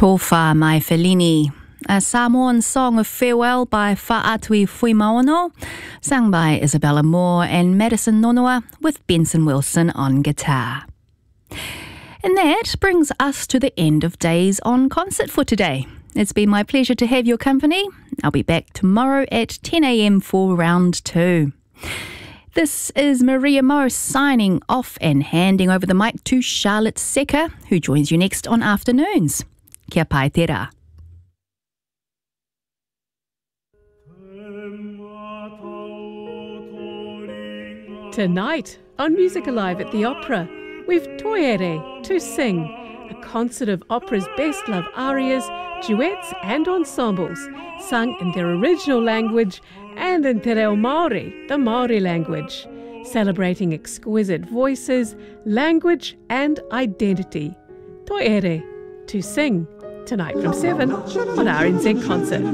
Tōwha Mai Fellini, a Samoan song of farewell by Fa'atui Fuimaono, sung by Isabella Moore and Madison Nonua with Benson Wilson on guitar. And that brings us to the end of Days on Concert for today. It's been my pleasure to have your company. I'll be back tomorrow at 10 a.m. for round 2. This is Maria Morris signing off and handing over the mic to Charlotte Secker, who joins you next on Afternoons. Kia pai te rā. Tonight on Music Alive at the Opera, we've Toiere to Sing, a concert of opera's best love arias, duets and ensembles, sung in their original language and in Te Reo Māori, the Māori language, celebrating exquisite voices, language and identity. Toiere to Sing, tonight from 7 on RNZ Concert.